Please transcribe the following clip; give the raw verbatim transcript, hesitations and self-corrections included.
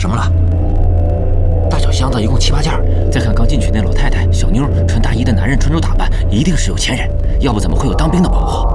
什么了？大小箱子一共七八件，再看刚进去那老太太、小妞、穿大衣的男人穿着打扮，一定是有钱人，要不怎么会有当兵的保护？